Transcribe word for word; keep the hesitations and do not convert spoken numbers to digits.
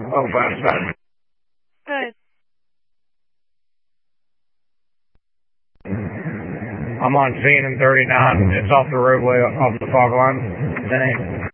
Oh, fast, fast. Good. I'm on scene in thirty-nine. It's off the roadway, off the fog line. Is that it?